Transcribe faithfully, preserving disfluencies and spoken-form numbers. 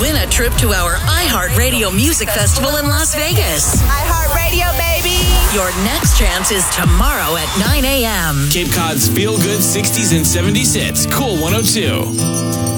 win a trip to our iHeartRadio Music Festival in Las Vegas. iHeartRadio, baby. Your next chance is tomorrow at nine a.m. Cape Cod's feel-good sixties and seventies hits. Cool one oh two.